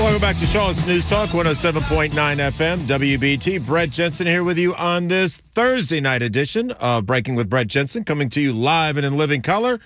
Welcome back to Charlotte's News Talk, 107.9 FM, WBT. Brett Jensen here with you on this Thursday night edition of Breaking with Brett Jensen, coming to you live and in living color,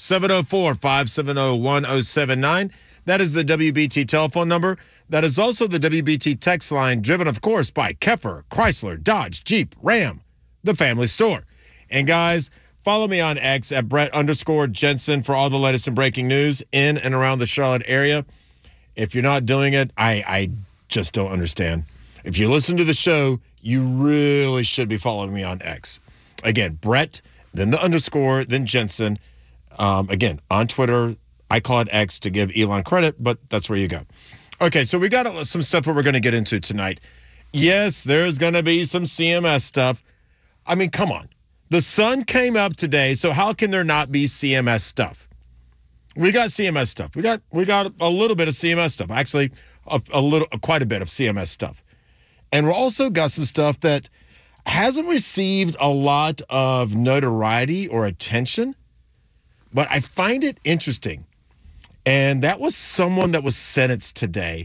704-570-1079. That is the WBT telephone number. That is also the WBT text line, driven, of course, by Keffer, Chrysler, Dodge, Jeep, Ram, the family store. And guys, follow me on X at Brett_Jensen for all the latest and breaking news in and around the Charlotte area. If you're not doing it, I just don't understand. If you listen to the show, you really should be following me on X. Again, Brett, then the underscore, then Jensen. Again, on Twitter, I call it X to give Elon credit, but that's where you go. Okay, so we got some stuff that we're going to get into tonight. Yes, there's going to be some CMS stuff. I mean, come on. The sun came up today, so how can there not be CMS stuff? We got CMS stuff. We got a little bit of CMS stuff. Actually, quite a bit of CMS stuff. And we also got some stuff that hasn't received a lot of notoriety or attention, but I find it interesting. And that was someone that was sentenced today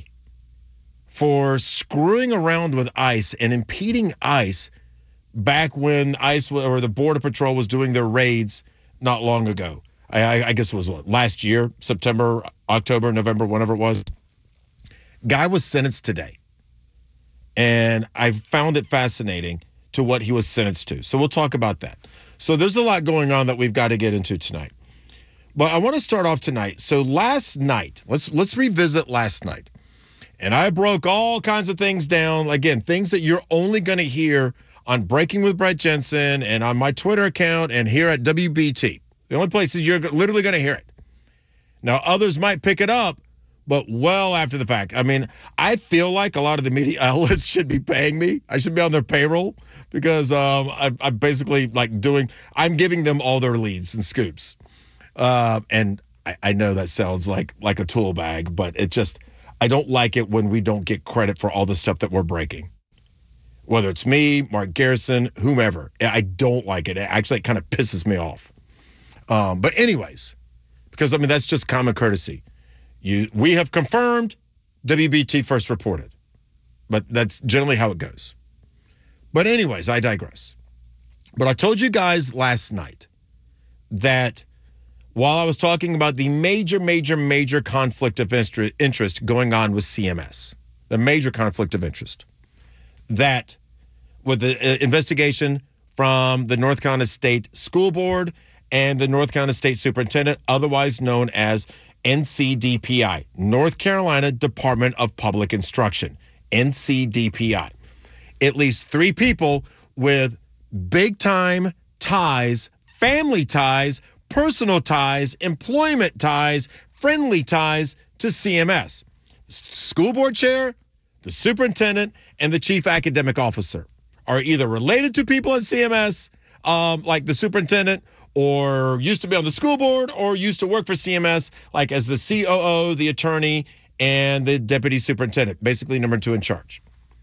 for screwing around with ICE and impeding ICE back when ICE or the Border Patrol was doing their raids not long ago. I guess it was last year, September, October, November, whenever it was. Guy was sentenced today. And I found it fascinating to what he was sentenced to. So we'll talk about that. So there's a lot going on that we've got to get into tonight. But I want to start off tonight. So last night, let's revisit last night. And I broke all kinds of things down. Again, things that you're only going to hear on Breaking with Brett Jensen and on my Twitter account and here at WBT. The only places you're literally going to hear it. Now, others might pick it up, but well after the fact. I mean, I feel like a lot of the media outlets should be paying me. I should be on their payroll because I'm basically I'm giving them all their leads and scoops. And I know that sounds like a tool bag, but I don't like it when we don't get credit for all the stuff that we're breaking. Whether it's me, Mark Garrison, whomever. I don't like it. It kind of pisses me off. But anyways, because I mean, that's just common courtesy. We have confirmed, WBT first reported, but that's generally how it goes. But anyways, I digress. But I told you guys last night that while I was talking about the major conflict of interest going on with CMS, the major conflict of interest, that with the investigation from the North Carolina State School Board and the North Carolina State Superintendent, otherwise known as NCDPI, North Carolina Department of Public Instruction, NCDPI. At least 3 people with big-time ties, family ties, personal ties, employment ties, friendly ties to CMS. School board chair, the superintendent, and the chief academic officer are either related to people at CMS, like the superintendent, or used to be on the school board, or used to work for CMS, like as the COO, the attorney, and the deputy superintendent, basically number 2 in charge.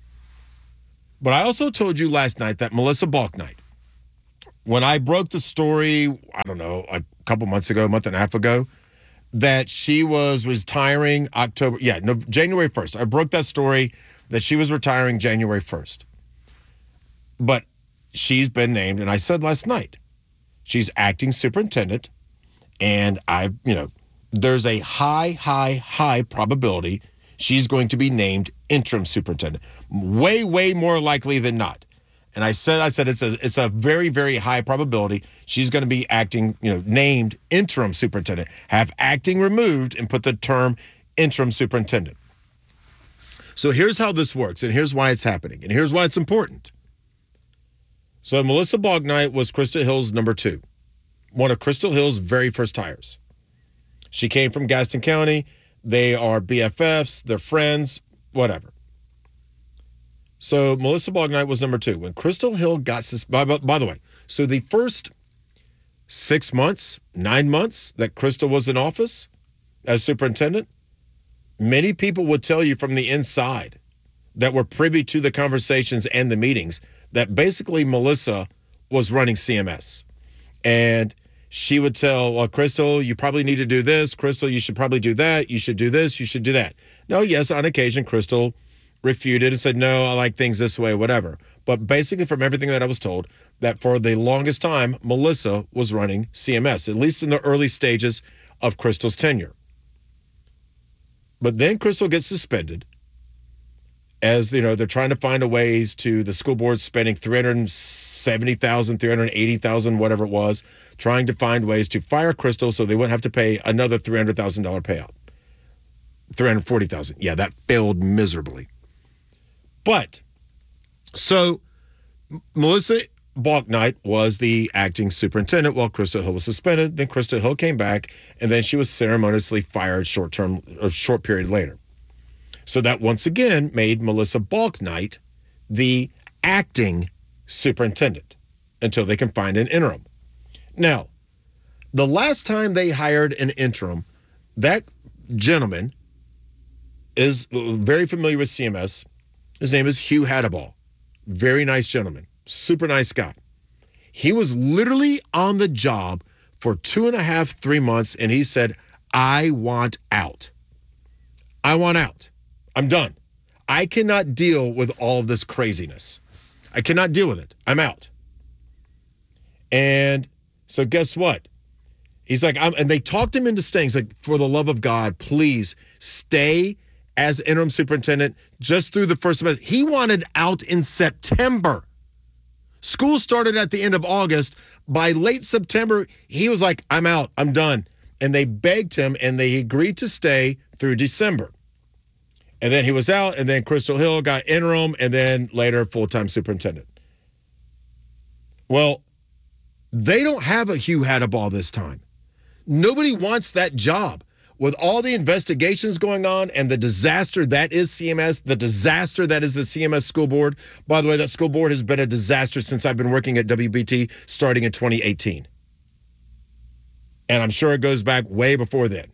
But I also told you last night that Melissa Balknight, when I broke the story, I don't know, a couple months ago, a month and a half ago, that she was retiring January 1st. I broke that story that she was retiring January 1st. But she's been named, and I said last night, she's acting superintendent, and there's a high probability she's going to be named interim superintendent. Way more likely than not. And I said it's a very high probability she's going to be acting, named interim superintendent. Have acting removed and put the term interim superintendent. So here's how this works, and here's why it's happening, and here's why it's important. So Melissa Balknight was Crystal Hill's number 2, one of Crystal Hill's very first hires. She came from Gaston County. They are BFFs, they're friends, whatever. So Melissa Balknight was number 2. When Crystal Hill got by the way, so the first 6 months, 9 months that Crystal was in office as superintendent, many people would tell you from the inside that were privy to the conversations and the meetings that basically Melissa was running CMS. And she would tell, well, Crystal, you probably need to do this. Crystal, you should probably do that. You should do this. You should do that. No, yes, on occasion, Crystal refuted and said, no, I like things this way, whatever. But basically, from everything that I was told, that for the longest time, Melissa was running CMS, at least in the early stages of Crystal's tenure. But then Crystal gets suspended. As you know, they're trying to find a ways to the school board spending $370,000, $380,000, whatever it was, trying to find ways to fire Crystal so they wouldn't have to pay another $300,000 payout. $340,000. Yeah, that failed miserably. But so Melissa Balknight was the acting superintendent while Crystal Hill was suspended. Then Crystal Hill came back, and then she was ceremoniously fired a short period later. So that once again made Melissa Balknight the acting superintendent until they can find an interim. Now, the last time they hired an interim, that gentleman is very familiar with CMS. His name is Hugh Hadaball. Very nice gentleman. Super nice guy. He was literally on the job for 2.5, 3 months, and he said, I want out. I want out. I'm done. I cannot deal with all of this craziness. I cannot deal with it. I'm out. And so guess what? He's like, and they talked him into staying. He's like, for the love of God, please stay as interim superintendent just through the first semester. He wanted out in September. School started at the end of August. By late September, he was like, I'm out. I'm done. And they begged him, and they agreed to stay through December. And then he was out, and then Crystal Hill got interim, and then later full-time superintendent. Well, they don't have a Hugh Hadaball this time. Nobody wants that job. With all the investigations going on and the disaster that is CMS, the disaster that is the CMS school board. By the way, that school board has been a disaster since I've been working at WBT starting in 2018. And I'm sure it goes back way before then.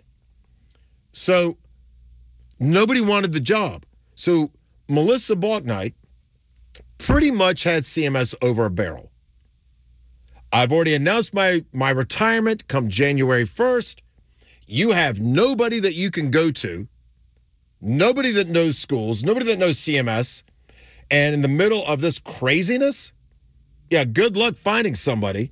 So nobody wanted the job. So Melissa Balknight pretty much had CMS over a barrel. I've already announced my retirement come January 1st. You have nobody that you can go to, nobody that knows schools, nobody that knows CMS. And in the middle of this craziness, yeah, good luck finding somebody.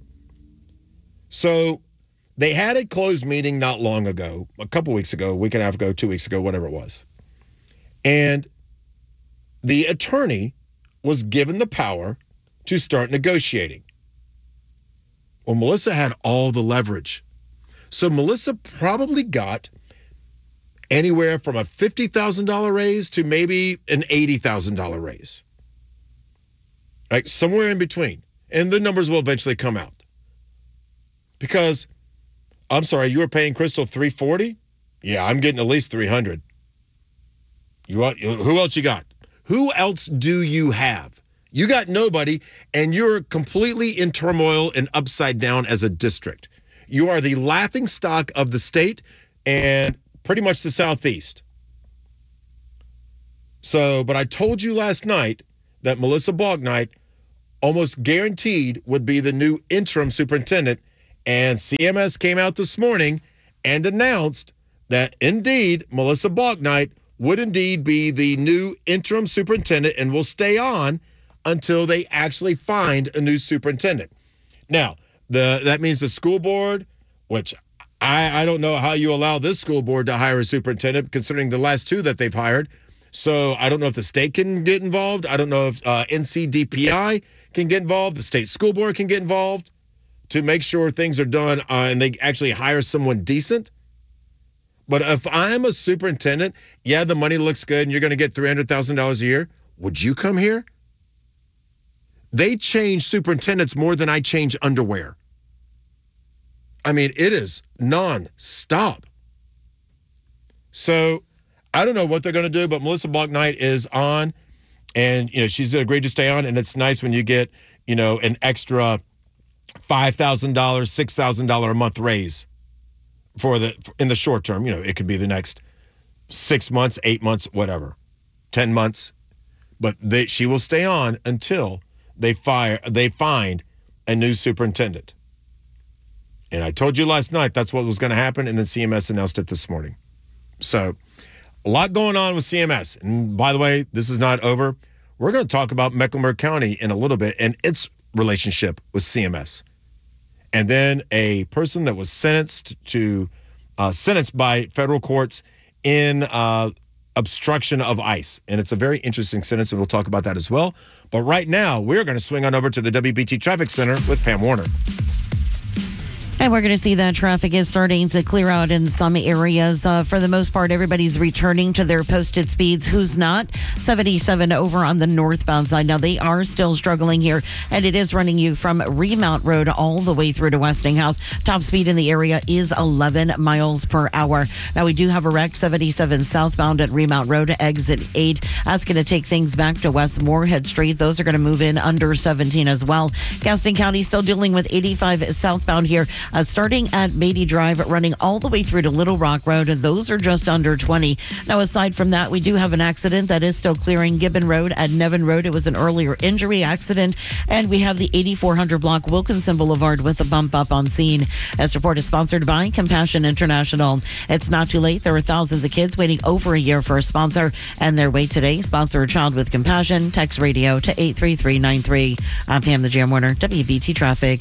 So they had a closed meeting not long ago, a couple weeks ago, a week and a half ago, 2 weeks ago, whatever it was. And the attorney was given the power to start negotiating. Well, Melissa had all the leverage. So Melissa probably got anywhere from a $50,000 raise to maybe an $80,000 raise. Like somewhere in between. And the numbers will eventually come out. Because, I'm sorry, you were paying Crystal $340? Yeah, I'm getting at least $300. Who else you got? Who else do you have? You got nobody, and you're completely in turmoil and upside down as a district. You are the laughingstock of the state and pretty much the Southeast. So, but I told you last night that Melissa Balknight almost guaranteed would be the new interim superintendent, and CMS came out this morning and announced that indeed Melissa Balknight would indeed be the new interim superintendent and will stay on until they actually find a new superintendent. Now, that means the school board, which I don't know how you allow this school board to hire a superintendent, considering the last two that they've hired. So I don't know if the state can get involved. I don't know if NCDPI can get involved. The state school board can get involved to make sure things are done and they actually hire someone decent. But if I'm a superintendent, yeah, the money looks good and you're going to get $300,000 a year. Would you come here? They change superintendents more than I change underwear. I mean, it is non-stop. So I don't know what they're going to do, but Melissa Balknight is on, and she's agreed to stay on. And it's nice when you get an extra $5,000, $6,000 a month raise in the short term. It could be the next 6 months, 8 months, whatever, 10 months, but she will stay on until they find a new superintendent. And I told you last night that's what was going to happen, and then CMS announced it this morning. So a lot going on with CMS. And by the way, this is not over. We're going to talk about Mecklenburg County in a little bit and its relationship with CMS. And then a person that was sentenced by federal courts in obstruction of ICE. And it's a very interesting sentence, and we'll talk about that as well. But right now, we're going to swing on over to the WBT Traffic Center with Pam Warner. And we're going to see that traffic is starting to clear out in some areas. For the most part, everybody's returning to their posted speeds. Who's not? 77 over on the northbound side. Now, they are still struggling here, and it is running you from Remount Road all the way through to Westinghouse. Top speed in the area is 11 miles per hour. Now, we do have a wreck, 77 southbound at Remount Road, exit 8. That's going to take things back to West Moorhead Street. Those are going to move in under 17 as well. Gaston County still dealing with 85 southbound here. Starting at Beatty Drive, running all the way through to Little Rock Road, and those are just under 20. Now, aside from that, we do have an accident that is still clearing Gibbon Road at Nevin Road. It was an earlier injury accident, and we have the 8400 block Wilkinson Boulevard with a bump up on scene. This report is sponsored by Compassion International. It's not too late. There are thousands of kids waiting over a year for a sponsor, and their wait today. Sponsor a child with compassion. Text radio to 83393. I'm Pam the Jam Warner, WBT Traffic.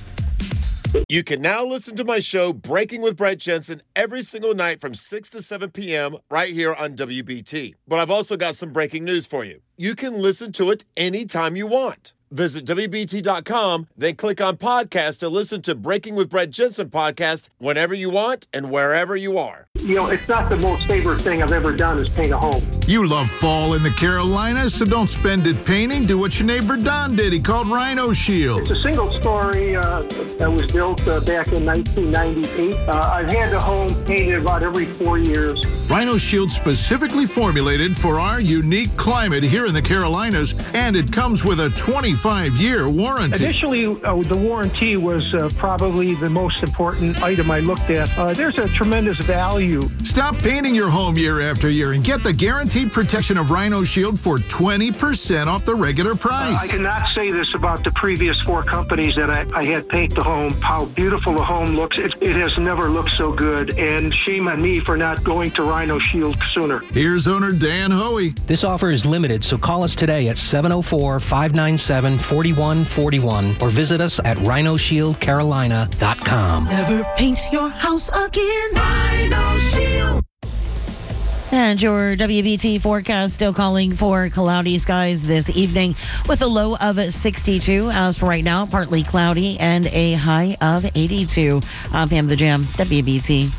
You can now listen to my show, Breaking with Brett Jensen, every single night from 6 to 7 p.m. right here on WBT. But I've also got some breaking news for you. You can listen to it anytime you want. Visit WBT.com, then click on podcast to listen to Breaking with Brett Jensen podcast whenever you want and wherever you are. You know, it's not the most favorite thing I've ever done is paint a home. You love fall in the Carolinas, so don't spend it painting. Do what your neighbor Don did. He called Rhino Shield. It's a single story that was built back in 1998. I've had the home painted about every 4 years. Rhino Shield specifically formulated for our unique climate here in the Carolinas, and it comes with a 25-year warranty. Initially, the warranty was probably the most important item I looked at. There's a tremendous value. Stop painting your home year after year and get the guaranteed protection of Rhino Shield for 20% off the regular price. I cannot say this about the previous 4 companies that I had paint the home, how beautiful the home looks. It has never looked so good, and shame on me for not going to Rhino Shield sooner. Here's owner Dan Hoey. This offer is limited, so call us today at 704-597-4141 or visit us at rhinoshieldcarolina.com. Never paint your house again. Rhino Shield. And your WBT forecast still calling for cloudy skies this evening with a low of 62. As for right now, partly cloudy and a high of 82. I'm Pam the Jam, WBT.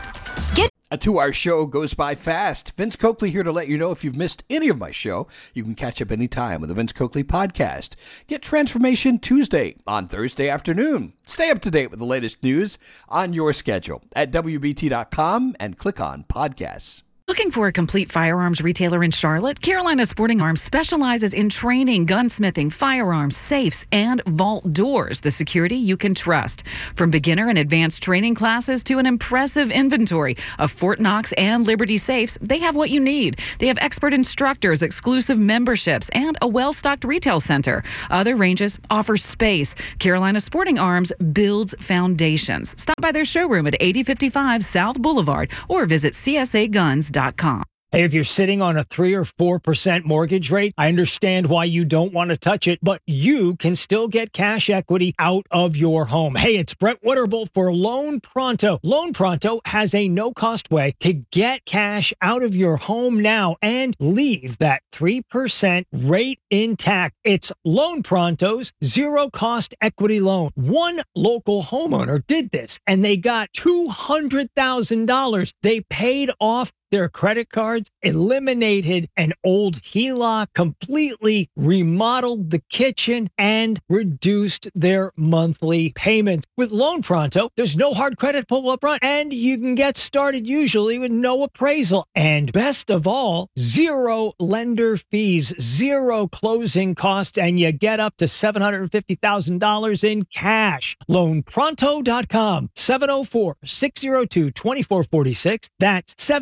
A 2-hour show goes by fast. Vince Coakley here to let you know if you've missed any of my show, you can catch up anytime with the Vince Coakley Podcast. Get Transformation Tuesday on Thursday afternoon. Stay up to date with the latest news on your schedule at WBT.com and click on podcasts. Looking for a complete firearms retailer in Charlotte? Carolina Sporting Arms specializes in training, gunsmithing, firearms, safes, and vault doors, the security you can trust. From beginner and advanced training classes to an impressive inventory of Fort Knox and Liberty safes, they have what you need. They have expert instructors, exclusive memberships, and a well-stocked retail center. Other ranges offer space. Carolina Sporting Arms builds foundations. Stop by their showroom at 8055 South Boulevard or visit CSAGuns.com. Hey, if you're sitting on a 3 or 4% mortgage rate, I understand why you don't want to touch it, but you can still get cash equity out of your home. Hey, it's Brett Witterbull for Loan Pronto. Loan Pronto has a no-cost way to get cash out of your home now and leave that 3% rate intact. It's Loan Pronto's zero-cost equity loan. One local homeowner did this, and they got $200,000. They paid off their credit cards, eliminated an old HELOC, completely remodeled the kitchen, and reduced their monthly payments. With Loan Pronto, there's no hard credit pull up front, and you can get started usually with no appraisal. And best of all, zero lender fees, zero closing costs, and you get up to $750,000 in cash. LoanPronto.com, 704-602-2446. That's 704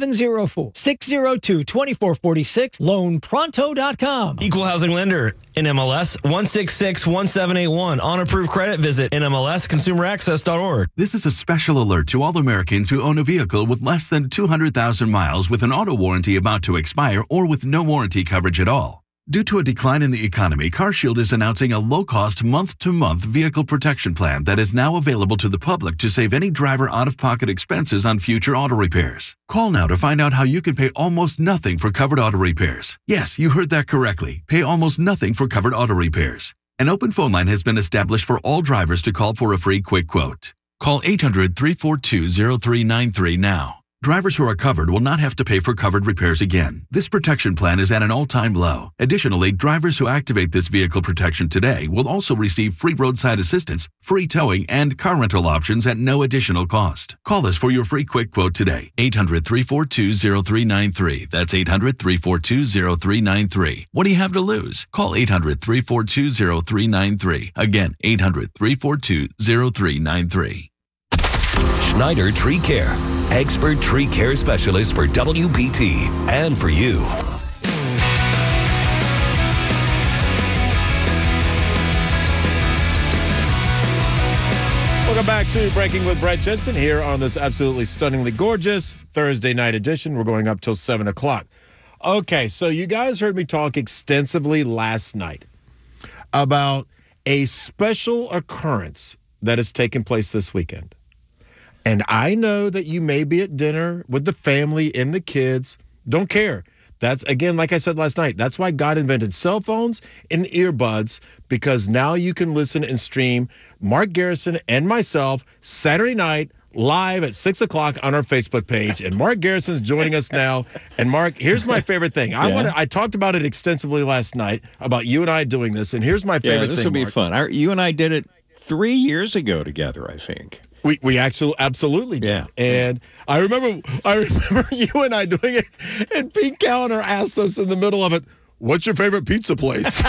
602-2446, loanpronto.com. Equal housing lender, NMLS 1661781. On approved credit, visit NMLSconsumeraccess.org. This is a special alert to all Americans who own a vehicle with less than 200,000 miles with an auto warranty about to expire or with no warranty coverage at all. Due to a decline in the economy, CarShield is announcing a low-cost month-to-month vehicle protection plan that is now available to the public to save any driver out-of-pocket expenses on future auto repairs. Call now to find out how you can pay almost nothing for covered auto repairs. Yes, you heard that correctly. Pay almost nothing for covered auto repairs. An open phone line has been established for all drivers to call for a free quick quote. Call 800-342-0393 now. Drivers who are covered will not have to pay for covered repairs again. This protection plan is at an all-time low. Additionally, drivers who activate this vehicle protection today will also receive free roadside assistance, free towing, and car rental options at no additional cost. Call us for your free quick quote today. 800-342-0393. That's 800-342-0393. What do you have to lose? Call 800-342-0393. Again, 800-342-0393. Schneider Tree Care, expert tree care specialist for WBT and for you. Welcome back to Breaking with Brett Jensen here on this absolutely stunningly gorgeous Thursday night edition. We're going up till 7 o'clock. Okay, so you guys heard me talk extensively last night about a special occurrence that has taken place this weekend. And I know that you may be at dinner with the family and the kids. Don't care. That's, again, like I said last night, that's why God invented cell phones and earbuds, because now you can listen and stream Mark Garrison and myself Saturday night live at 6 o'clock on our Facebook page. And Mark Garrison's joining us now. And Mark, here's my favorite thing. I talked about it extensively last night about you and I doing this. And here's my favorite thing. Yeah, this will be fun. You and I did it 3 years ago together, I think. We actually absolutely did. Yeah. And I remember you and I doing it, and Pete Callender asked us in the middle of it, "What's your favorite pizza place?"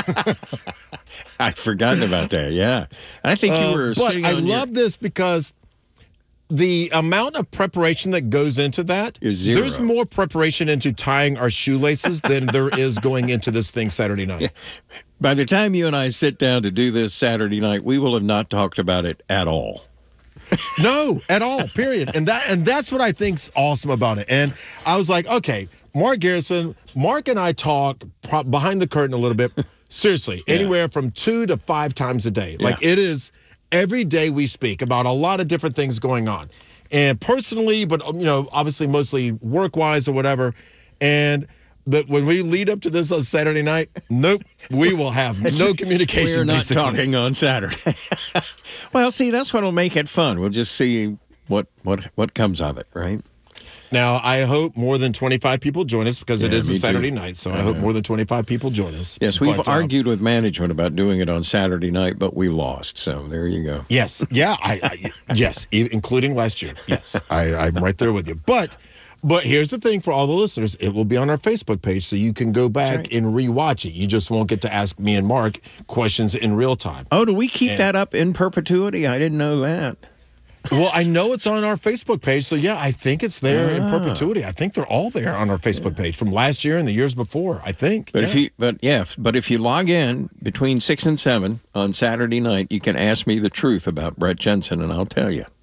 I'd forgotten about that. Yeah. I think you were sitting on love this because the amount of preparation that goes into that is zero. There's more preparation into tying our shoelaces than there is going into this thing Saturday night. Yeah. By the time you and I sit down to do this Saturday night, we will have not talked about it at all. No, at all, period. And that's what I think's awesome about it. And I was like, okay, Mark Garrison, Mark and I talk behind the curtain a little bit. Seriously, anywhere from 2 to 5 times a day. Yeah. Like, it is every day we speak about a lot of different things going on. And personally, but obviously mostly work-wise or whatever. And that when we lead up to this on Saturday night, nope, we will have no communication. We're not talking on Saturday. Well, see, that's what'll make it fun. We'll just see what comes of it, right? Now, I hope more than 25 people join us because it is a Saturday night, so I hope more than 25 people join us. Yes, we've argued with management about doing it on Saturday night, but we lost, so there you go. Yes, yeah, yes, including last year. Yes, I'm right there with you. But here's the thing for all the listeners. It will be on our Facebook page, so you can go back and rewatch it. You just won't get to ask me and Mark questions in real time. Oh, do we keep that up in perpetuity? I didn't know that. Well, I know it's on our Facebook page, so yeah, I think it's there in perpetuity. I think they're all there on our Facebook page from last year and the years before, I think. But if you log in between 6 and 7 on Saturday night, you can ask me the truth about Brett Jensen, and I'll tell you.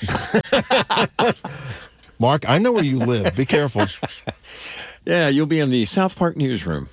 Mark, I know where you live. Be careful. Yeah, you'll be in the South Park newsroom.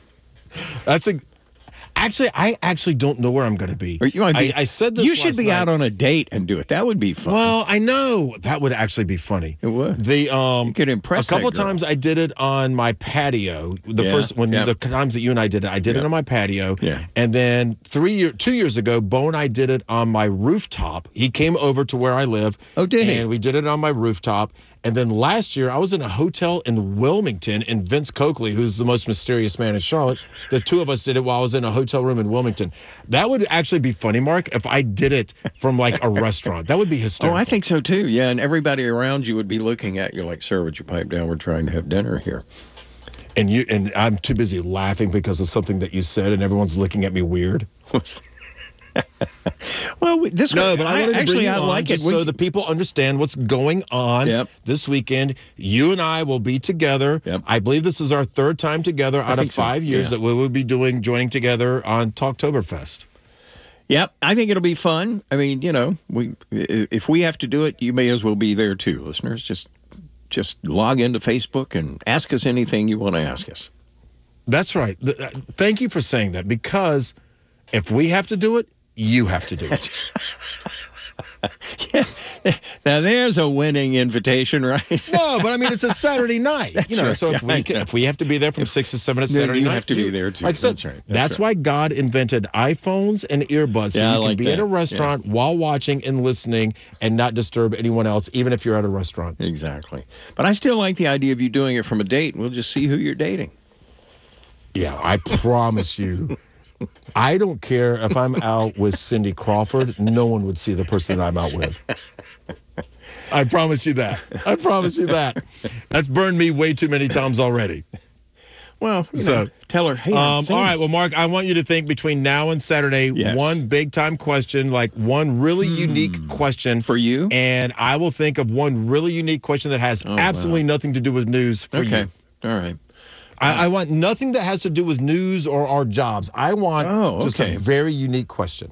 I actually don't know where I'm going to be. I said this. You should be out on a date and do it. That would be fun. Well, I know that would actually be funny. It would. You could impress a couple of times. I did it on my patio. The times that you and I did it, I did it on my patio. Yeah. And then 2 years ago, Bo and I did it on my rooftop. He came over to where I live. Oh, did he? And we did it on my rooftop. And then last year, I was in a hotel in Wilmington, and Vince Coakley, who's the most mysterious man in Charlotte, the two of us did it while I was in a hotel room in Wilmington. That would actually be funny, Mark, if I did it from like a restaurant. That would be hysterical. Oh, I think so too. Yeah, and everybody around you would be looking at you like, "Sir, would you pipe down? We're trying to have dinner here." And I'm too busy laughing because of something that you said, and everyone's looking at me weird. Well, this no, way, but I like it. just so the people understand what's going on this weekend. You and I will be together. I believe this is our third time together out of 5 years that we will be joining together on Talktoberfest. Yep, I think it'll be fun. I mean, if we have to do it, you may as well be there too, listeners. Just log into Facebook and ask us anything you want to ask us. That's right. Thank you for saying that, because if we have to do it, you have to do it. Now there's a winning invitation, right? No, but I mean, it's a Saturday night. Right. So if we have to be there from 6 to 7 on Saturday night, you have to be there too. Like That's right. That's why God invented iPhones and earbuds, so you can be at a restaurant while watching and listening and not disturb anyone else, even if you're at a restaurant. Exactly. But I still like the idea of you doing it from a date, and we'll just see who you're dating. Yeah, I promise you. I don't care if I'm out with Cindy Crawford. No one would see the person that I'm out with. I promise you that. That's burned me way too many times already. Well, tell her, hey, all right, well, Mark, I want you to think between now and Saturday, one big-time question, like one really unique question. For you? And I will think of one really unique question that has absolutely nothing to do with news for you. All right. I want nothing that has to do with news or our jobs. I want just a very unique question.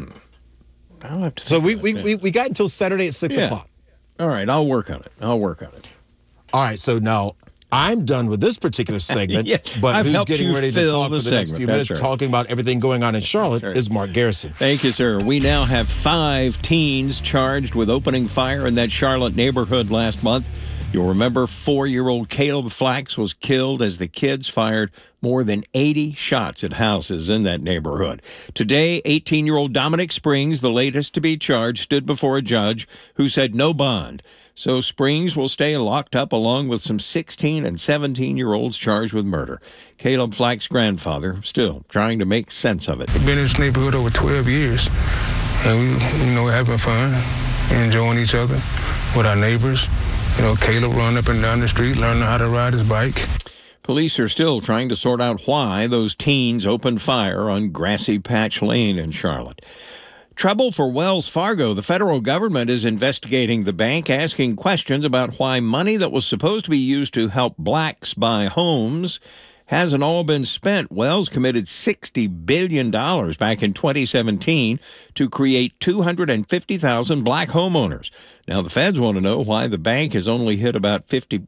I'll have to so we got until Saturday at 6 o'clock. All right, I'll work on it. All right, so now I'm done with this particular segment, but I've who's getting ready to talk for the segment. next few minutes, talking about everything going on in Charlotte, is Mark Garrison. Thank you, sir. We now have 5 teens charged with opening fire in that Charlotte neighborhood last month. You'll remember 4-year-old Caleb Flax was killed as the kids fired more than 80 shots at houses in that neighborhood. Today, 18-year-old Dominic Springs, the latest to be charged, stood before a judge who said no bond. So Springs will stay locked up along with some 16 and 17-year-olds charged with murder. Caleb Flax's grandfather still trying to make sense of it. We've been in this neighborhood over 12 years, and we're having fun, enjoying each other with our neighbors. Caleb running up and down the street, learning how to ride his bike. Police are still trying to sort out why those teens opened fire on Grassy Patch Lane in Charlotte. Trouble for Wells Fargo. The federal government is investigating the bank, asking questions about why money that was supposed to be used to help blacks buy homes hasn't all been spent. Wells committed $60 billion back in 2017 to create 250,000 black homeowners. Now, the feds want to know why the bank has only hit about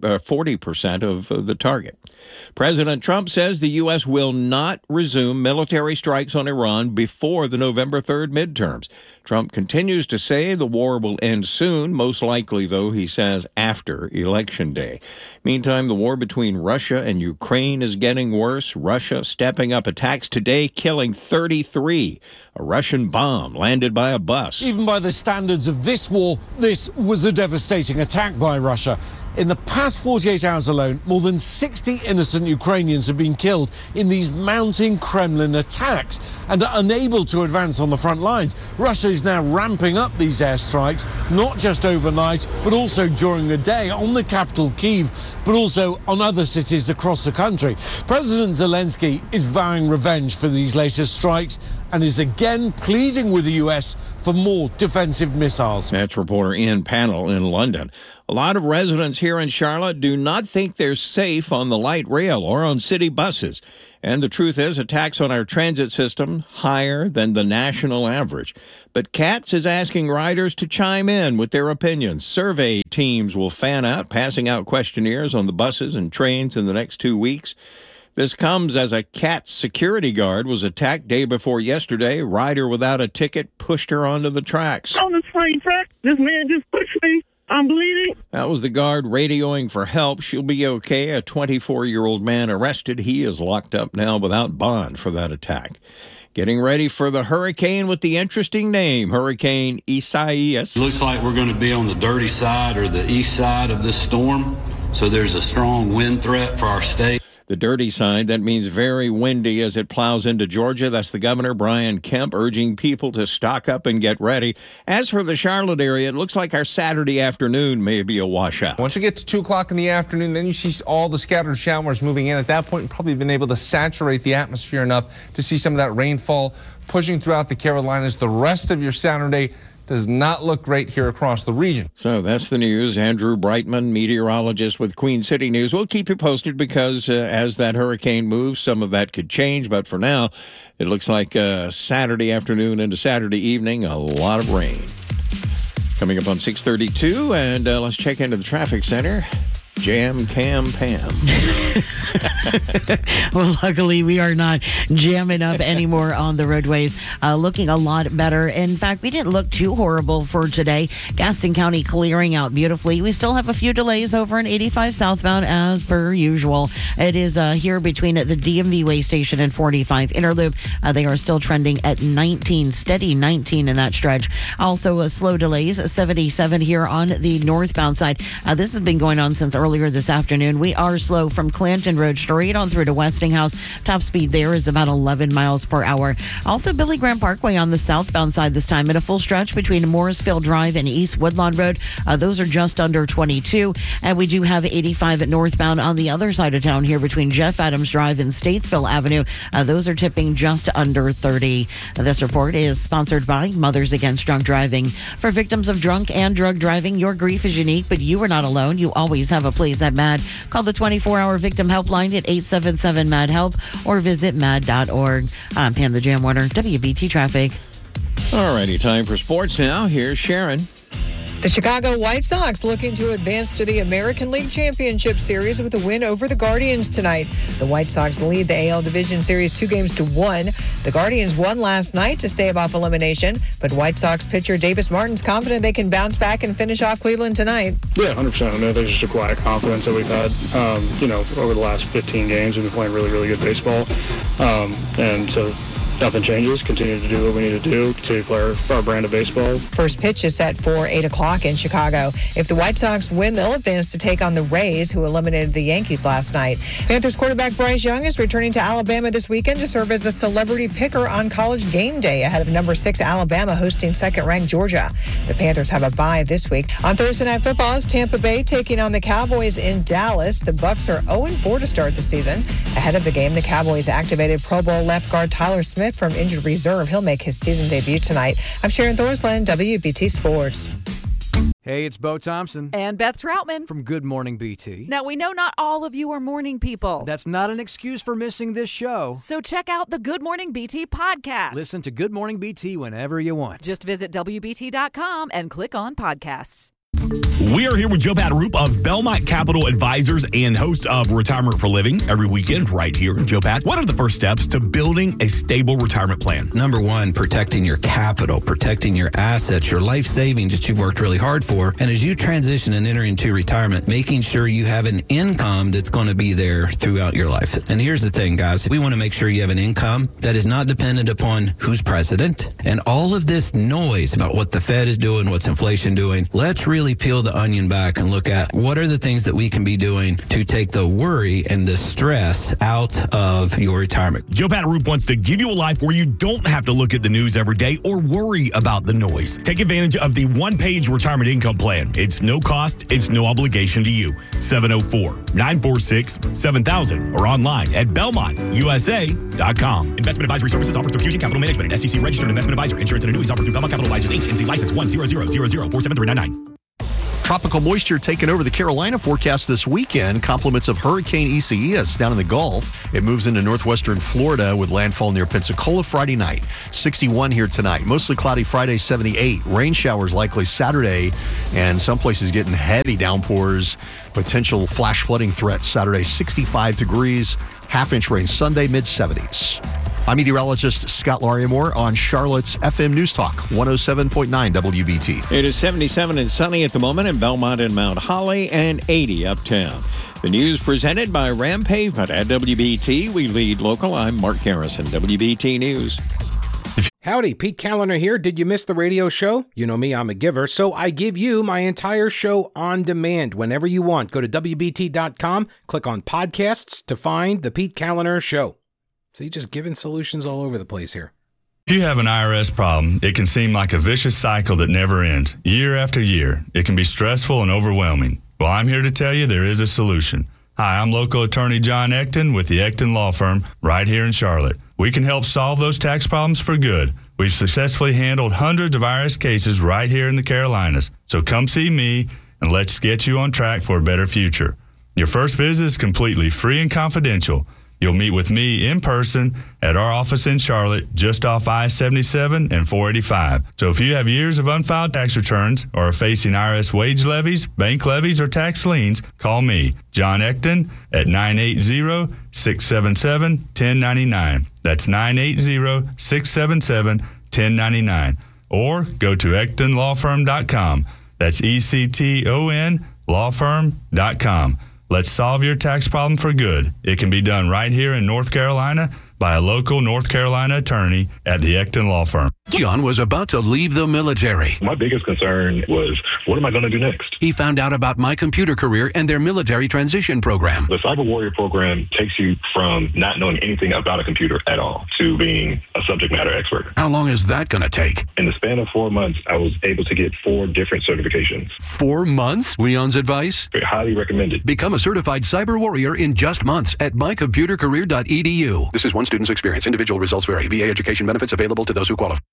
40% of the target. President Trump says the U.S. will not resume military strikes on Iran before the November 3rd midterms. Trump continues to say the war will end soon, most likely, though, he says, after Election Day. Meantime, the war between Russia and Ukraine is getting worse. Russia stepping up attacks today, killing 33. A Russian bomb landed by a bus. Even by the standards of this war, this was a devastating attack by Russia. In the past 48 hours alone, more than 60 innocent Ukrainians have been killed in these mounting Kremlin attacks and are unable to advance on the front lines. Russia is now ramping up these airstrikes, not just overnight, but also during the day on the capital, Kyiv, but also on other cities across the country. President Zelensky is vowing revenge for these latest strikes and is again pleading with the U.S. for more defensive missiles. That's reporter Ian Pannell in London. A lot of residents here in Charlotte do not think they're safe on the light rail or on city buses. And the truth is, attacks on our transit system higher than the national average. But Katz is asking riders to chime in with their opinions. Survey teams will fan out, passing out questionnaires on the buses and trains in the next 2 weeks. This comes as a Katz security guard was attacked day before yesterday. Rider without a ticket pushed her onto the tracks. On the train track, this man just pushed me. I'm bleeding. That was the guard radioing for help. She'll be okay. A 24-year-old man arrested. He is locked up now without bond for that attack. Getting ready for the hurricane with the interesting name, Hurricane Isaias. Looks like we're going to be on the dirty side or the east side of this storm. so there's a strong wind threat for our state. The dirty side, that means very windy as it plows into Georgia. That's the governor, Brian Kemp, urging people to stock up and get ready. As for the Charlotte area, it looks like our Saturday afternoon may be a washout. Once we get to 2 o'clock in the afternoon, then you see all the scattered showers moving in. At that point, we've probably been able to saturate the atmosphere enough to see some of that rainfall pushing throughout the Carolinas. The rest of your Saturday does not look great here across the region. So that's the news. Andrew Brightman, meteorologist with Queen City News. We'll keep you posted because as that hurricane moves, some of that could change. But for now, it looks like Saturday afternoon into Saturday evening, a lot of rain. Coming up on 6:32, and let's check into the traffic center. Jam Cam Pam. Well, luckily, we are not jamming up anymore on the roadways. Looking a lot better. In fact, we didn't look too horrible for today. Gaston County clearing out beautifully. We still have a few delays over in 85 southbound as per usual. It is here between the DMV Way Station and 45 Interloop. They are still trending at 19, steady 19 in that stretch. Also, slow delays, 77 here on the northbound side. This has been going on since earlier this afternoon. We are slow from Clanton Road straight on through to Westinghouse. Top speed there is about 11 miles per hour. Also, Billy Graham Parkway on the southbound side this time in a full stretch between Morrisville Drive and East Woodlawn Road. Those are just under 22. And we do have 85 at northbound on the other side of town here between Jeff Adams Drive and Statesville Avenue. Those are tipping just under 30. This report is sponsored by Mothers Against Drunk Driving. For victims of drunk and drug driving, your grief is unique, but you are not alone. You always have a place at MAD. Call the 24-hour victim helpline at 877-MAD-HELP or visit mad.org. I'm Pam the Jam Warner, WBT Traffic. All righty, time for sports now. Here's Sharon. The Chicago White Sox looking to advance to the American League Championship Series with a win over the Guardians tonight. The White Sox lead the AL Division Series 2-1. The Guardians won last night to stave off elimination, but White Sox pitcher Davis Martin's confident they can bounce back and finish off Cleveland tonight. Yeah, 100%. I mean, there's just a quiet confidence that we've had, over the last 15 games. We've been playing really, really good baseball. And so nothing changes. Continue to do what we need to do. Continue to play our brand of baseball. First pitch is set for 8 o'clock in Chicago. If the White Sox win, they'll advance to take on the Rays, who eliminated the Yankees last night. Panthers quarterback Bryce Young is returning to Alabama this weekend to serve as the celebrity picker on College game day ahead of number 6 Alabama hosting second-ranked Georgia. The Panthers have a bye this week. On Thursday Night Football is Tampa Bay taking on the Cowboys in Dallas. The Bucs are 0-4 to start the season. Ahead of the game, the Cowboys activated Pro Bowl left guard Tyler Smith from injured reserve. He'll make his season debut tonight. I'm Sharon Thorsland, WBT Sports. Hey, it's Bo Thompson. And Beth Troutman. From Good Morning BT. Now, we know not all of you are morning people. That's not an excuse for missing this show. So check out the Good Morning BT podcast. Listen to Good Morning BT whenever you want. Just visit WBT.com and click on podcasts. We are here with Joe Pat-Roop of Belmont Capital Advisors and host of Retirement for Living every weekend right here. Joe Pat, what are the first steps to building a stable retirement plan? Number one, protecting your capital, protecting your assets, your life savings that you've worked really hard for. And as you transition and enter into retirement, making sure you have an income that's going to be there throughout your life. And here's the thing, guys. We want to make sure you have an income that is not dependent upon who's president and all of this noise about what the Fed is doing, what's inflation doing. Let's really peel the onion back and look at what are the things that we can be doing to take the worry and the stress out of your retirement. Joe Pat-Roop wants to give you a life where you don't have to look at the news every day or worry about the noise. Take advantage of the one-page retirement income plan. It's no cost, it's no obligation to you. 704-946-7000 or online at BelmontUSA.com. Investment advisory services offered through Fusion Capital Management, an SEC registered investment advisor. Insurance and annuities offered through Belmont Capital Advisors, Inc. NC license 10000047399. Tropical moisture taking over the Carolina forecast this weekend. Compliments of Hurricane Isaias down in the Gulf. It moves into northwestern Florida with landfall near Pensacola Friday night. 61 here tonight. Mostly cloudy Friday, 78. Rain showers likely Saturday, and some places getting heavy downpours. Potential flash flooding threats Saturday, 65 degrees. Half-inch rain Sunday, mid-70s. I'm meteorologist Scott Lariamore on Charlotte's FM News Talk, 107.9 WBT. It is 77 and sunny at the moment in Belmont and Mount Holly, and 80 uptown. The news presented by Ram Pavement at WBT. We lead local. I'm Mark Garrison, WBT News. Howdy, Pete Callender here. Did you miss the radio show? You know me, I'm a giver, so I give you my entire show on demand whenever you want. Go to WBT.com, click on podcasts to find the Pete Callender Show. See, just giving solutions all over the place here. If you have an IRS problem, it can seem like a vicious cycle that never ends. Year after year, it can be stressful and overwhelming. Well, I'm here to tell you there is a solution. Hi, I'm local attorney John Ecton with the Ecton Law Firm right here in Charlotte. We can help solve those tax problems for good. We've successfully handled hundreds of IRS cases right here in the Carolinas. So come see me and let's get you on track for a better future. Your first visit is completely free and confidential. You'll meet with me in person at our office in Charlotte, just off I-77 and 485. So if you have years of unfiled tax returns or are facing IRS wage levies, bank levies, or tax liens, call me, John Ecton, at 980-677-1099. That's 980-677-1099. Or go to EctonLawFirm.com. That's ECTON lawfirm.com. Let's solve your tax problem for good. It can be done right here in North Carolina by a local North Carolina attorney at the Ecton Law Firm. John was about to leave the military. My biggest concern was, what am I going to do next? He found out about My Computer Career and their military transition program. The Cyber Warrior program takes you from not knowing anything about a computer at all to being a subject matter expert. How long is that going to take? In the span of 4 months, I was able to get 4 different certifications. 4 months? Leon's advice? Very highly recommended. Become a certified cyber warrior in just months at mycomputercareer.edu. This is one student's experience. Individual results vary. VA education benefits available to those who qualify.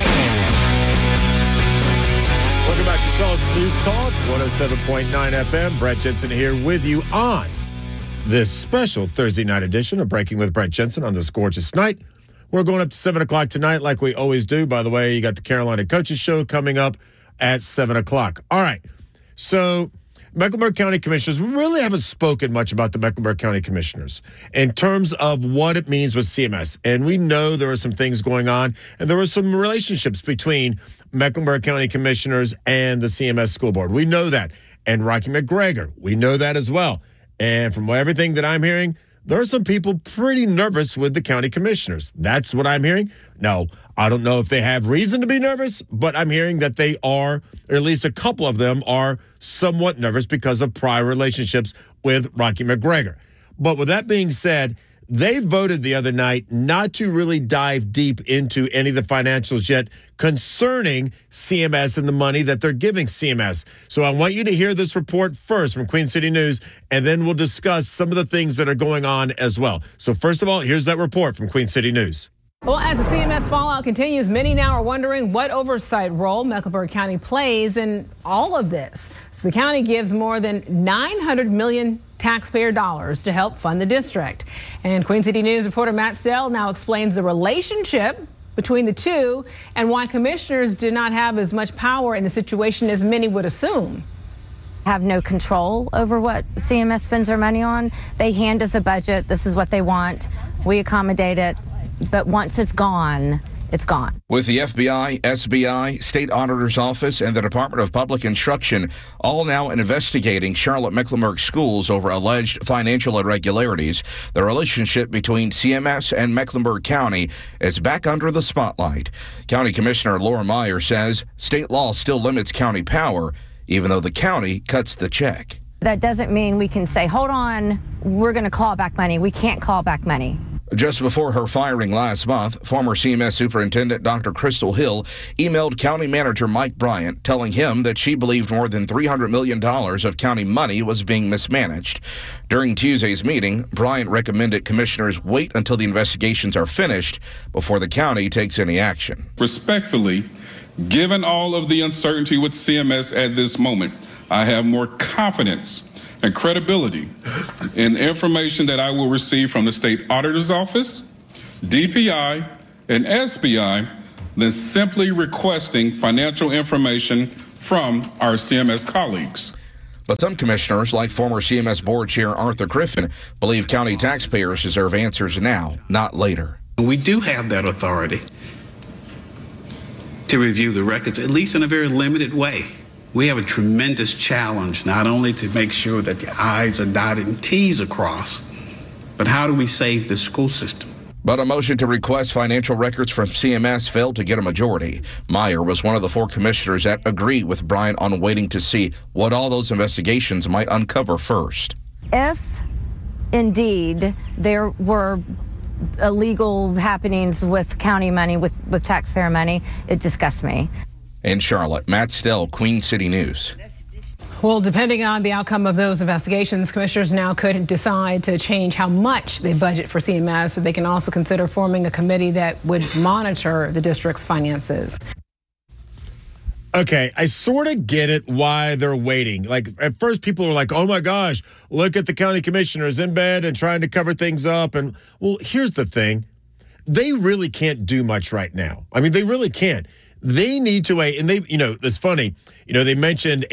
Welcome back to Charlotte's News Talk, 107.9 FM. Brett Jensen here with you on this special Thursday night edition of Breaking with Brett Jensen on this gorgeous night. We're going up to 7 o'clock tonight like we always do. By the way, you got the Carolina Coaches Show coming up at 7 o'clock. All right, so Mecklenburg County Commissioners, we really haven't spoken much about the Mecklenburg County Commissioners in terms of what it means with CMS. And we know there are some things going on, and there were some relationships between Mecklenburg County Commissioners and the CMS School Board. We know that. And Rocky McGregor, we know that as well. And from everything that I'm hearing, there are some people pretty nervous with the county commissioners. That's what I'm hearing. Now, I don't know if they have reason to be nervous, but I'm hearing that they are, or at least a couple of them are somewhat nervous because of prior relationships with Rocky McGregor. But with that being said, they voted the other night not to really dive deep into any of the financials yet concerning CMS and the money that they're giving CMS. So I want you to hear this report first from Queen City News, and then we'll discuss some of the things that are going on as well. So first of all, here's that report from Queen City News. Well, as the CMS fallout continues, many now are wondering what oversight role Mecklenburg County plays in all of this. So the county gives more than $900 million taxpayer dollars to help fund the district. And Queen City News reporter Matt Stell now explains the relationship between the two and why commissioners do not have as much power in the situation as many would assume. Have no control over what CMS spends their money on. They hand us a budget. This is what they want. We accommodate it. But once it's gone, it's gone. With the FBI, SBI, State Auditor's Office, and the Department of Public Instruction all now investigating Charlotte-Mecklenburg schools over alleged financial irregularities, the relationship between CMS and Mecklenburg County is back under the spotlight. County Commissioner Laura Meyer says state law still limits county power, even though the county cuts the check. That doesn't mean we can say, hold on, we're going to claw back money. We can't claw back money. Just before her firing last month, former CMS Superintendent Dr. Crystal Hill emailed County Manager Mike Bryant telling him that she believed more than $300 million of county money was being mismanaged. During Tuesday's meeting, Bryant recommended commissioners wait until the investigations are finished before the county takes any action. Respectfully, given all of the uncertainty with CMS at this moment, I have more confidence and credibility in the information that I will receive from the State Auditor's Office, DPI, and SBI than simply requesting financial information from our CMS colleagues. But some commissioners, like former CMS Board Chair Arthur Griffin, believe county taxpayers deserve answers now, not later. We do have that authority to review the records, at least in a very limited way. We have a tremendous challenge, not only to make sure that the I's are dotted and T's are crossed, but how do we save the school system? But a motion to request financial records from CMS failed to get a majority. Meyer was one of the 4 commissioners that agreed with Bryant on waiting to see what all those investigations might uncover first. If indeed there were illegal happenings with county money, with taxpayer money, it disgusts me. In Charlotte, Matt Stell, Queen City News. Well, depending on the outcome of those investigations, commissioners now could decide to change how much they budget for CMS, or they can also consider forming a committee that would monitor the district's finances. Okay, I sort of get it why they're waiting. Like, at first people were like, oh my gosh, look at the county commissioners in bed and trying to cover things up. And, well, here's the thing. They really can't do much right now. I mean, they really can't. They need to wait. And they, it's funny. They mentioned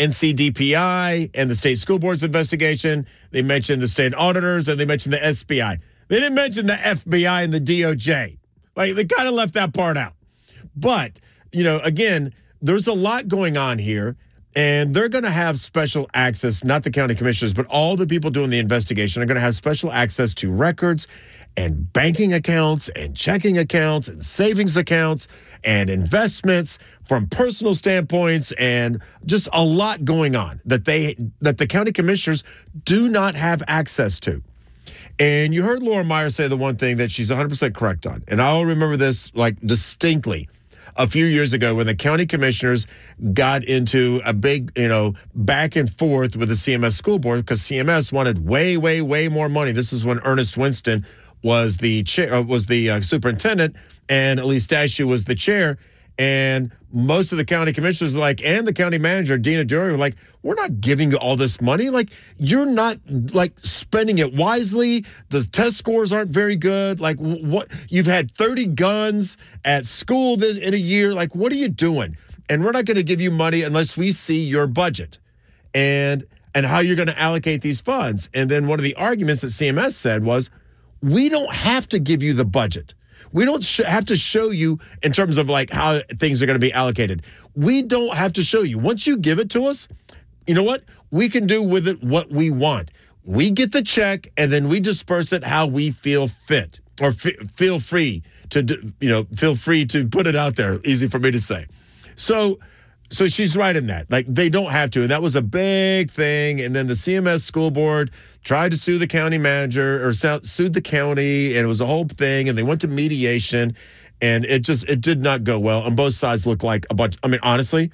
NCDPI and the state school board's investigation. They mentioned the state auditors and they mentioned the SBI. They didn't mention the FBI and the DOJ. Like, they kind of left that part out. But, again, there's a lot going on here, and they're going to have special access, not the county commissioners, but all the people doing the investigation are going to have special access to records and banking accounts and checking accounts and savings accounts and investments from personal standpoints, and just a lot going on that the county commissioners do not have access to. And you heard Laura Meyer say the one thing that she's 100% correct on, and I'll remember this like distinctly. A few years ago when the county commissioners got into a big, back and forth with the CMS school board because CMS wanted way, way, way more money. This is when Ernest Winston was the chair, was the superintendent, and Elise Dashew was the chair. And most of the county commissioners and the county manager, Dina Dury, were like, we're not giving you all this money. Like, you're not spending it wisely. The test scores aren't very good. Like, what? You've had 30 guns at school in a year. Like, what are you doing? And we're not going to give you money unless we see your budget and how you're going to allocate these funds. And then one of the arguments that CMS said was, we don't have to give you the budget. We don't have to show you in terms of how things are going to be allocated. We don't have to show you. Once you give it to us, you know what? We can do with it what we want. We get the check and then we disperse it how we feel fit, or feel free to feel free to put it out there. Easy for me to say. So she's right in that. They don't have to. And that was a big thing. And then the CMS school board tried to sue the county manager, or sued the county, and it was a whole thing. And they went to mediation, and it did not go well. And both sides look like a bunch. I mean, honestly,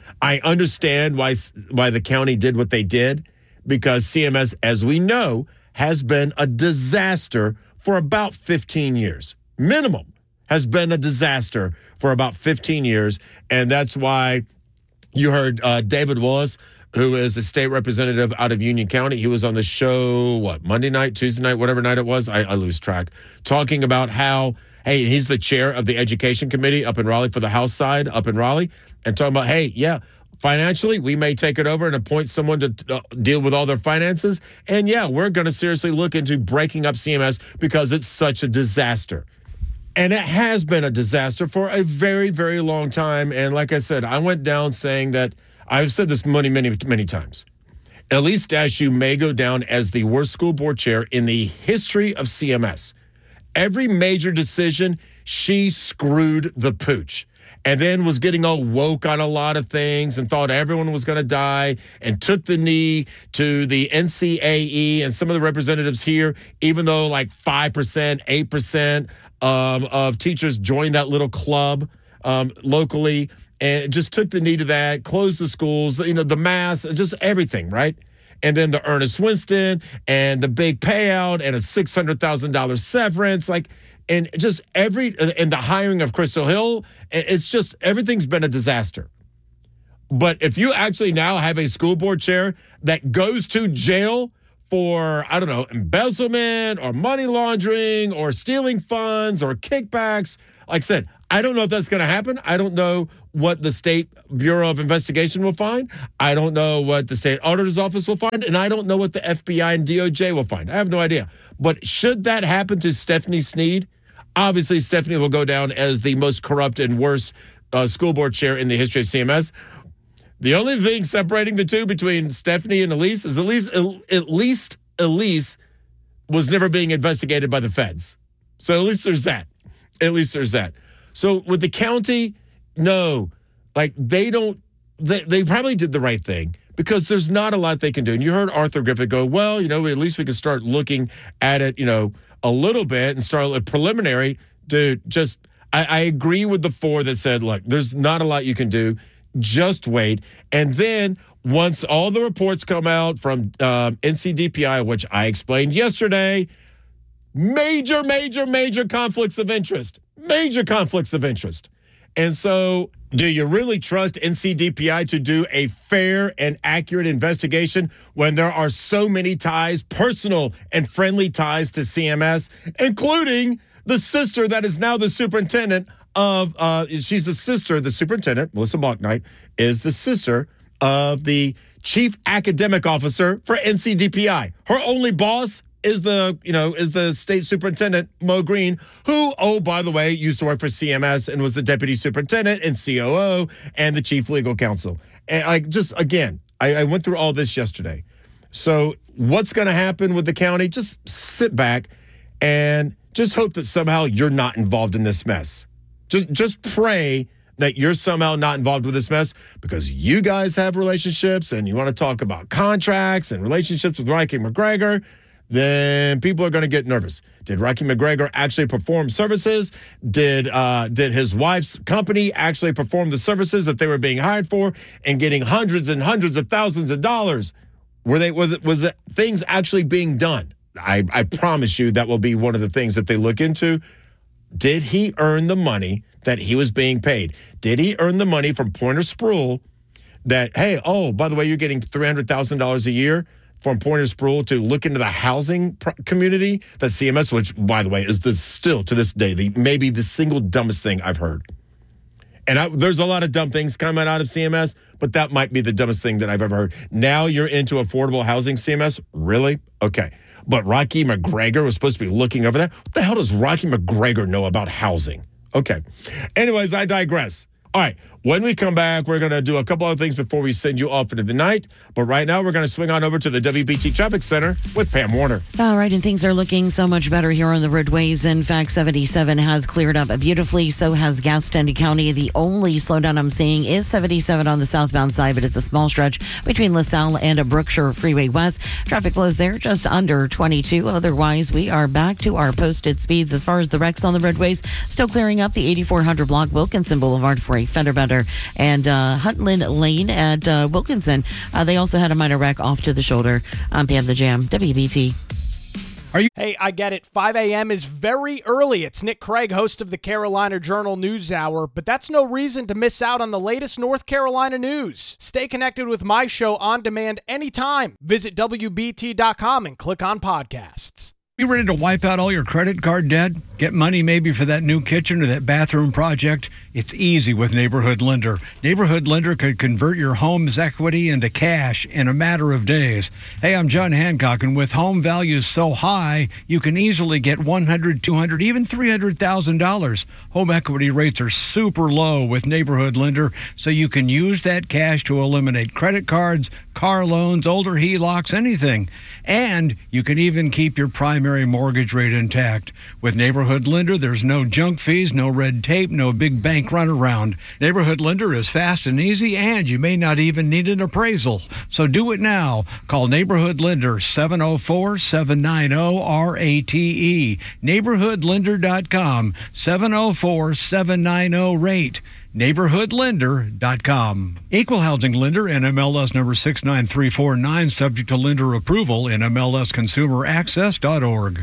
I understand why the county did what they did, because CMS, as we know, has been a disaster for about 15 years. Minimum has been a disaster for about 15 years. And that's why you heard David Willis, who is a state representative out of Union County. He was on the show, Monday night, Tuesday night, whatever night it was. I lose track. Talking about how, hey, he's the chair of the education committee up in Raleigh for the House side up in Raleigh, and talking about, hey, yeah, financially, we may take it over and appoint someone to deal with all their finances. And yeah, we're going to seriously look into breaking up CMS because it's such a disaster. And it has been a disaster for a very, very long time. And like I said, I went down saying that, I've said this many, many, many times. Elise Dashew may go down as the worst school board chair in the history of CMS. Every major decision, she screwed the pooch. And then was getting all woke on a lot of things and thought everyone was going to die, and took the knee to the NCAE and some of the representatives here, even though 5%, 8% of teachers joined that little club locally, and just took the knee to that, closed the schools, the mass, just everything, right? And then the Ernest Winston and the big payout and a $600,000 severance, and just and the hiring of Crystal Hill, it's just, everything's been a disaster. But if you actually now have a school board chair that goes to jail for, I don't know, embezzlement or money laundering or stealing funds or kickbacks, like I said, I don't know if that's going to happen. I don't know what the State Bureau of Investigation will find. I don't know what the State Auditor's Office will find. And I don't know what the FBI and DOJ will find. I have no idea. But should that happen to Stephanie Snead, obviously Stephanie will go down as the most corrupt and worst school board chair in the history of CMS. The only thing separating the two between Stephanie and Elise is at least Elise was never being investigated by the feds. So at least there's that. At least there's that. So with the county, no, like they probably did the right thing because there's not a lot they can do. And you heard Arthur Griffith go, well, at least we can start looking at it, a little bit and start a preliminary to just, I agree with the four that said, look, there's not a lot you can do. Just wait. And then once all the reports come out from NCDPI, which I explained yesterday, major conflicts of interest. Major conflicts of interest. And so do you really trust NCDPI to do a fair and accurate investigation when there are so many ties, personal and friendly ties to CMS, including the sister that is now the superintendent of, she's the sister, the superintendent, Melissa Balknight, is the sister of the chief academic officer for NCDPI. Her only boss is the state superintendent, Mo Green, who, oh, by the way, used to work for CMS and was the deputy superintendent and COO and the chief legal counsel. And I went through all this yesterday. So what's going to happen with the county? Just sit back and just hope that somehow you're not involved in this mess. Just pray that you're somehow not involved with this mess because you guys have relationships and you want to talk about contracts and relationships with Rocky McGregor. Then people are going to get nervous. Did Rocky McGregor actually perform services? Did his wife's company actually perform the services that they were being hired for and getting hundreds and hundreds of thousands of dollars? Was it things actually being done? I promise you that will be one of the things that they look into. Did he earn the money that he was being paid? Did he earn the money from Pointer Spruill that, hey, oh, by the way, you're getting $300,000 a year from Pointer Spruill to look into the housing community, that CMS, which, by the way, is still to this day, maybe the single dumbest thing I've heard. And there's a lot of dumb things coming out of CMS, but that might be the dumbest thing that I've ever heard. Now you're into affordable housing, CMS? Really? Okay. But Rocky McGregor was supposed to be looking over that? What the hell does Rocky McGregor know about housing? Okay. Anyways, I digress. All right. When we come back, we're going to do a couple other things before we send you off into the night. But right now, we're going to swing on over to the WBT Traffic Center with Pam Warner. All right, and things are looking so much better here on the roadways. In fact, 77 has cleared up beautifully. So has Gaston County. The only slowdown I'm seeing is 77 on the southbound side, but it's a small stretch between LaSalle and Brookshire Freeway West. Traffic flows there just under 22. Otherwise, we are back to our posted speeds. As far as the wrecks on the roadways, still clearing up the 8400 block Wilkinson Boulevard for a fender bender. And Huntland Lane at Wilkinson. They also had a minor wreck off to the shoulder. I'm Pam the Jam, WBT. Hey, I get it. 5 a.m. is very early. It's Nick Craig, host of the Carolina Journal News Hour, but that's no reason to miss out on the latest North Carolina news. Stay connected with my show on demand anytime. Visit WBT.com and click on podcasts. You ready to wipe out all your credit card debt? Get money maybe for that new kitchen or that bathroom project? It's easy with Neighborhood Lender. Neighborhood Lender could convert your home's equity into cash in a matter of days. Hey, I'm John Hancock, and with home values so high, you can easily get $100,000, $200,000, even $300,000. Home equity rates are super low with Neighborhood Lender, so you can use that cash to eliminate credit cards, car loans, older HELOCs, anything. And you can even keep your primary mortgage rate intact. With Neighborhood Lender, there's no junk fees, no red tape, no big bank runaround. Neighborhood Lender is fast and easy, and you may not even need an appraisal. So do it now. Call Neighborhood Lender 704-790-RATE. NeighborhoodLender.com 704-790-RATE. NeighborhoodLender.com. Equal housing lender, NMLS number 69349, subject to lender approval, NMLSconsumeraccess.org.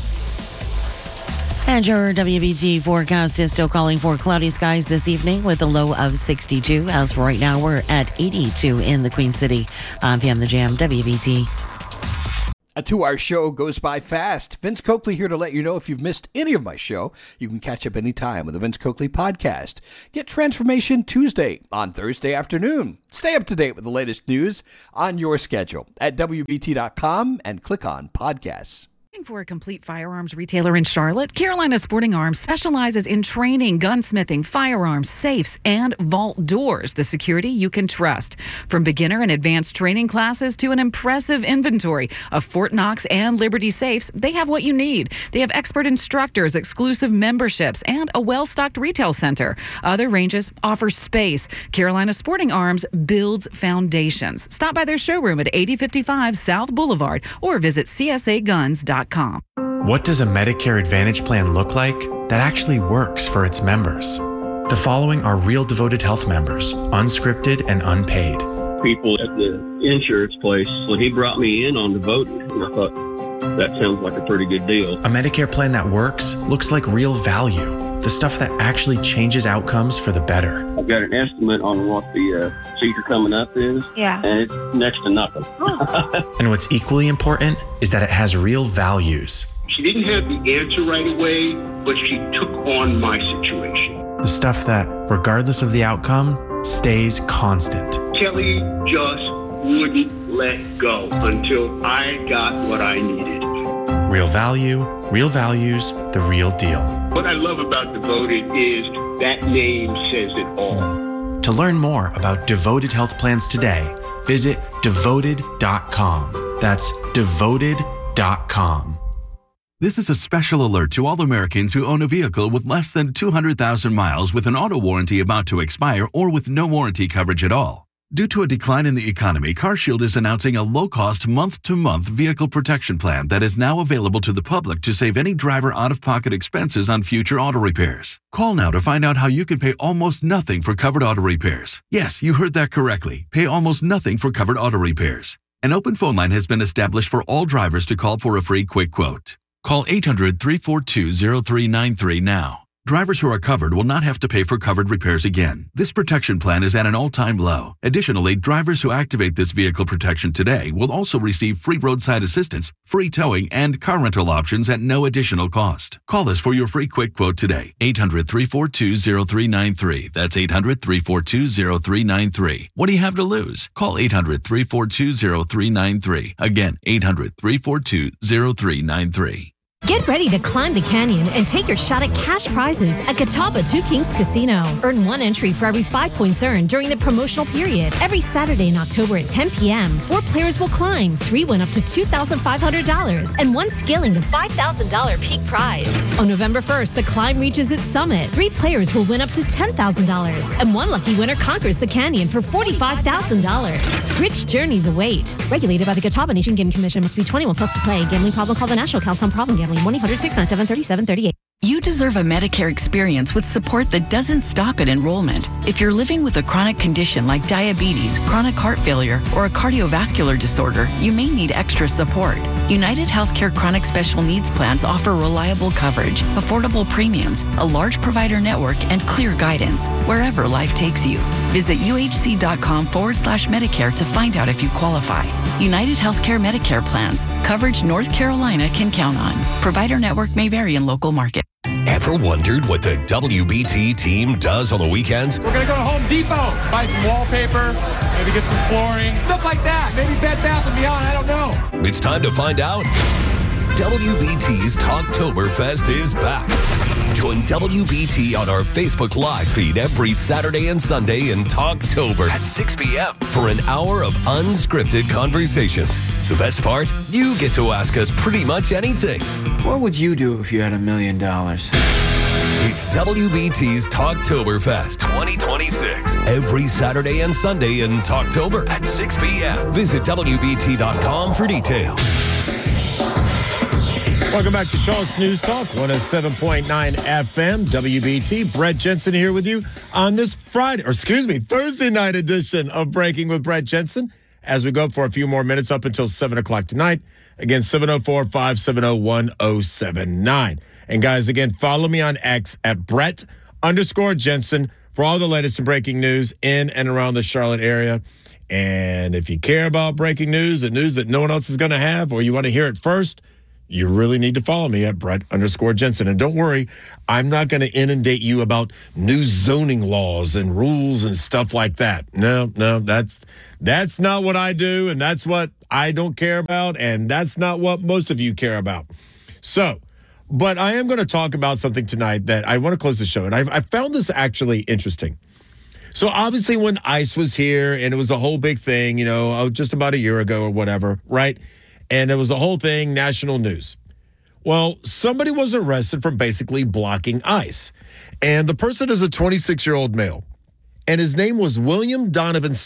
And your WBT forecast is still calling for cloudy skies this evening with a low of 62. As for right now, we're at 82 in the Queen City. I'm Pam the Jam, WBT. A 2-hour show goes by fast. Vince Coakley here to let you know if you've missed any of my show, you can catch up anytime with the Vince Coakley podcast. Get Transformation Tuesday on Thursday afternoon. Stay up to date with the latest news on your schedule at WBT.com and click on podcasts. Looking for a complete firearms retailer in Charlotte? Carolina Sporting Arms specializes in training, gunsmithing, firearms, safes, and vault doors, the security you can trust. From beginner and advanced training classes to an impressive inventory of Fort Knox and Liberty safes, they have what you need. They have expert instructors, exclusive memberships, and a well-stocked retail center. Other ranges offer space. Carolina Sporting Arms builds foundations. Stop by their showroom at 8055 South Boulevard or visit csaguns.com. What does a Medicare Advantage plan look like that actually works for its members? The following are real Devoted Health members, unscripted and unpaid. People at the insurance place, when he brought me in on Devoted, and I thought, that sounds like a pretty good deal. A Medicare plan that works looks like real value, the stuff that actually changes outcomes for the better. I've got an estimate on what the procedure coming up is, and it's next to nothing. And what's equally important is that it has real values. She didn't have the answer right away, but she took on my situation. The stuff that, regardless of the outcome, stays constant. Kelly just wouldn't let go until I got what I needed. Real value, real values, the real deal. What I love about Devoted is that name says it all. To learn more about Devoted Health Plans today, visit devoted.com. That's devoted.com. This is a special alert to all Americans who own a vehicle with less than 200,000 miles with an auto warranty about to expire or with no warranty coverage at all. Due to a decline in the economy, CarShield is announcing a low-cost month-to-month vehicle protection plan that is now available to the public to save any driver out-of-pocket expenses on future auto repairs. Call now to find out how you can pay almost nothing for covered auto repairs. Yes, you heard that correctly. Pay almost nothing for covered auto repairs. An open phone line has been established for all drivers to call for a free quick quote. Call 800-342-0393 now. Drivers who are covered will not have to pay for covered repairs again. This protection plan is at an all-time low. Additionally, drivers who activate this vehicle protection today will also receive free roadside assistance, free towing, and car rental options at no additional cost. Call us for your free quick quote today. 800-342-0393. That's 800-342-0393. What do you have to lose? Call 800-342-0393. Again, 800-342-0393. Get ready to climb the canyon and take your shot at cash prizes at Catawba Two Kings Casino. Earn one entry for every 5 points earned during the promotional period. Every Saturday in October at 10 p.m., 4 players will climb, 3 win up to $2,500, and 1 scaling the $5,000 peak prize. On November 1st, the climb reaches its summit. 3 players will win up to $10,000, and 1 lucky winner conquers the canyon for $45,000. Rich journeys await. Regulated by the Catawba Nation Gaming Commission. Must be 21 plus to play. Gambling problem? Call the National Council on Problem Gambling. 1-800-697-3738. You deserve a Medicare experience with support that doesn't stop at enrollment. If you're living with a chronic condition like diabetes, chronic heart failure, or a cardiovascular disorder, you may need extra support. United Healthcare Chronic Special Needs Plans offer reliable coverage, affordable premiums, a large provider network, and clear guidance wherever life takes you. Visit uhc.com/Medicare to find out if you qualify. United Healthcare Medicare plans. Coverage North Carolina can count on. Provider network may vary in local market. Ever wondered what the WBT team does on the weekends? We're going to go to Home Depot, buy some wallpaper, maybe get some flooring, stuff like that. Maybe Bed Bath & Beyond, I don't know. It's time to find out. WBT's Talktoberfest is back. Join WBT on our Facebook Live feed every Saturday and Sunday in Talktober at 6 p.m. for an hour of unscripted conversations. The best part? You get to ask us pretty much anything. What would you do if you had $1 million? It's WBT's Talktoberfest 2026. Every Saturday and Sunday in Talktober at 6 p.m. Visit WBT.com for details. Welcome back to Charlotte's News Talk, 107.9 FM, WBT. Brett Jensen here with you on this Thursday night edition of Breaking with Brett Jensen. As we go for a few more minutes up until 7 o'clock tonight. Again, 704-570-1079. And guys, again, follow me on X at Brett_Jensen for all the latest and breaking news in and around the Charlotte area. And if you care about breaking news and news that no one else is going to have, or you want to hear it first, you really need to follow me at Brett_Jensen. And don't worry, I'm not going to inundate you about new zoning laws and rules and stuff like that. No, that's not what I do, and that's what I don't care about, and that's not what most of you care about. So, but I am going to talk about something tonight that I want to close the show, and I found this actually interesting. So obviously when ICE was here, and it was a whole big thing, just about a year ago or whatever, right? And it was a whole thing, national news. Well, somebody was arrested for basically blocking ICE. And the person is a 26-year-old male. And his name was William Donovan